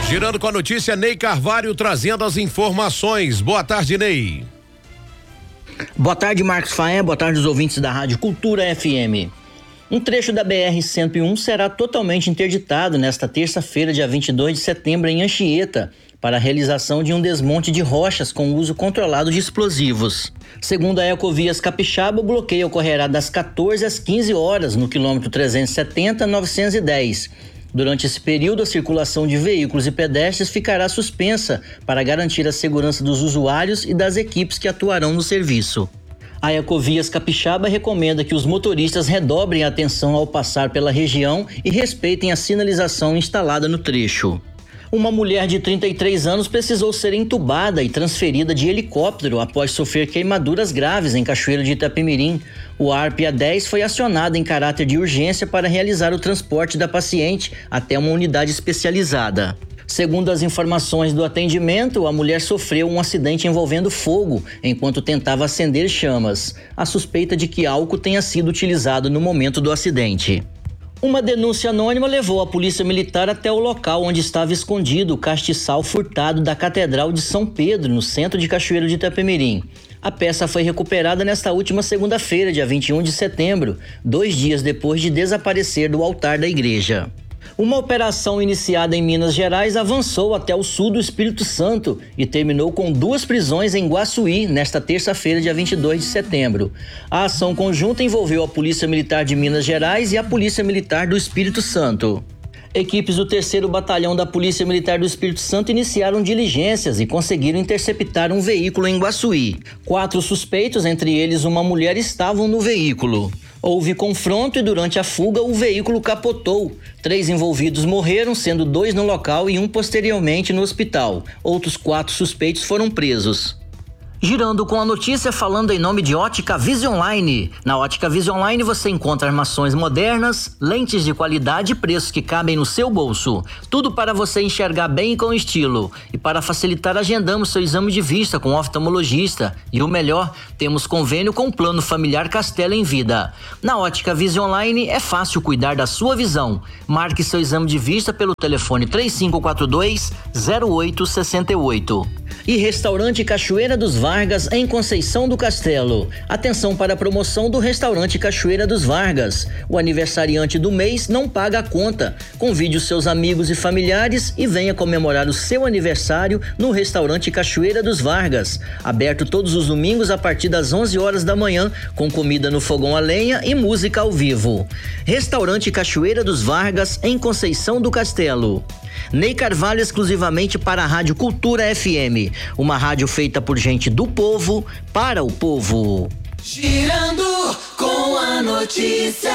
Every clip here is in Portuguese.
Girando com a notícia, Ney Carvalho trazendo as informações. Boa tarde, Ney. Boa tarde, Marcos Faé. Boa tarde, os ouvintes da Rádio Cultura FM. Um trecho da BR-101 será totalmente interditado nesta terça-feira, dia 22 de setembro, em Anchieta, para a realização de um desmonte de rochas com uso controlado de explosivos. Segundo a Ecovias Capixaba, o bloqueio ocorrerá das 14 às 15 horas no quilômetro 370-910. Durante esse período, a circulação de veículos e pedestres ficará suspensa para garantir a segurança dos usuários e das equipes que atuarão no serviço. A Ecovias Capixaba recomenda que os motoristas redobrem a atenção ao passar pela região e respeitem a sinalização instalada no trecho. Uma mulher de 33 anos precisou ser entubada e transferida de helicóptero após sofrer queimaduras graves em Cachoeiro de Itapemirim. O ARPA 10 foi acionado em caráter de urgência para realizar o transporte da paciente até uma unidade especializada. Segundo as informações do atendimento, a mulher sofreu um acidente envolvendo fogo enquanto tentava acender chamas. A suspeita de que álcool tenha sido utilizado no momento do acidente. Uma denúncia anônima levou a polícia militar até o local onde estava escondido o castiçal furtado da Catedral de São Pedro, no centro de Cachoeiro de Itapemirim. A peça foi recuperada nesta última segunda-feira, dia 21 de setembro, 2 dias depois de desaparecer do altar da igreja. Uma operação iniciada em Minas Gerais avançou até o sul do Espírito Santo e terminou com 2 prisões em Guaçuí, nesta terça-feira, dia 22 de setembro. A ação conjunta envolveu a Polícia Militar de Minas Gerais e a Polícia Militar do Espírito Santo. Equipes do 3º Batalhão da Polícia Militar do Espírito Santo iniciaram diligências e conseguiram interceptar um veículo em Guaçuí. 4 suspeitos, entre eles uma mulher, estavam no veículo. Houve confronto e durante a fuga o veículo capotou. 3 envolvidos morreram, sendo 2 no local e 1 posteriormente no hospital. Outros 4 suspeitos foram presos. Girando com a notícia, falando em nome de Ótica Vision Line. Na Ótica Vision Line você encontra armações modernas, lentes de qualidade e preços que cabem no seu bolso. Tudo para você enxergar bem e com estilo. E para facilitar, agendamos seu exame de vista com o oftalmologista. E o melhor, temos convênio com o Plano Familiar Castelo em Vida. Na Ótica Vision Line é fácil cuidar da sua visão. Marque seu exame de vista pelo telefone 3542-0868. E Restaurante Cachoeira dos Vargas, em Conceição do Castelo. Atenção para a promoção do Restaurante Cachoeira dos Vargas. O aniversariante do mês não paga a conta. Convide os seus amigos e familiares e venha comemorar o seu aniversário no Restaurante Cachoeira dos Vargas. Aberto todos os domingos a partir das 11 horas da manhã, com comida no fogão a lenha e música ao vivo. Restaurante Cachoeira dos Vargas, em Conceição do Castelo. Ney Carvalho, exclusivamente para a Rádio Cultura FM, uma rádio feita por gente do povo, para o povo. Girando com a notícia.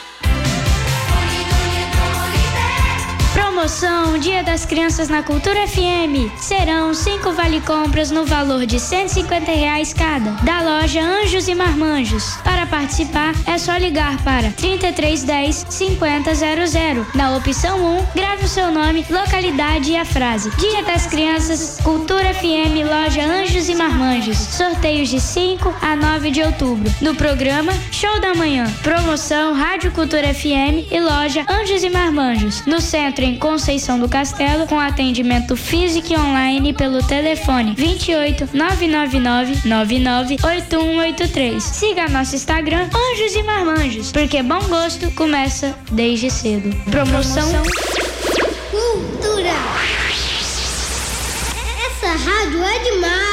Promoção Dia das Crianças na Cultura FM. Serão 5 vale-compras no valor de R$150 cada, da loja Anjos e Marmanjos. Para participar, é só ligar para 3310-5000. Na opção 1, grave o seu nome, localidade e a frase: Dia das Crianças, Cultura FM, loja Anjos e Marmanjos. Sorteios de 5 a 9 de outubro. No programa Show da Manhã. Promoção Rádio Cultura FM e loja Anjos e Marmanjos. No centro, em Conceição do Castelo, com atendimento físico e online pelo telefone 28 999 998183. Siga nosso Instagram Anjos e Marmanjos, porque bom gosto começa desde cedo. Promoção Cultura. Essa rádio é demais.